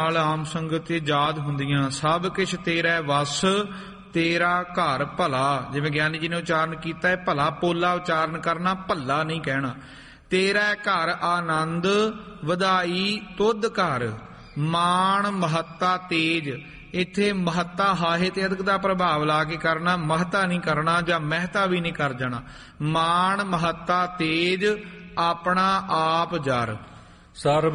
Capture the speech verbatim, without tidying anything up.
ਨਾਲ ਆਮ ਸੰਗਤ ਤੇ ਯਾਦ ਹੁੰਦੀਆਂ। ਸਭ ਕਿਛ ਤੇਰਾ ਵਸ ਤੇਰਾ ਘਰ ਭਲਾ, ਜਿਵੇਂ ਗਿਆਨੀ ਜੀ ਨੇ ਉਚਾਰਨ ਕੀਤਾ ਹੈ ਭਲਾ ਪੋਲਾ ਉਚਾਰਨ ਕਰਨਾ, ਭੱਲਾ ਨਹੀਂ ਕਹਿਣਾ। ਤੇਰਾ ਘਰ ਆਨੰਦ ਵਧਾਈ ਤੁਧ ਘਰ, ਮਾਣ ਮਹੱਤਾ ਤੇਜ। ਇੱਥੇ ਮਹੱਤਾ ਹਾਹੇ ਤੇ ਅਦਕ ਦਾ ਪ੍ਰਭਾਵ ਲਾ ਕੇ ਕਰਨਾ, ਮਹੱਤਾ ਨਹੀਂ ਕਰਨਾ ਜਾਂ ਮਹਿਤਾ ਵੀ ਨਹੀਂ ਕਰ ਜਾਣਾ। ਮਾਣ ਮਹੱਤਾ ਤੇਜ ਆਪਣਾ ਆਪ ਜਰ। ਸਰਬ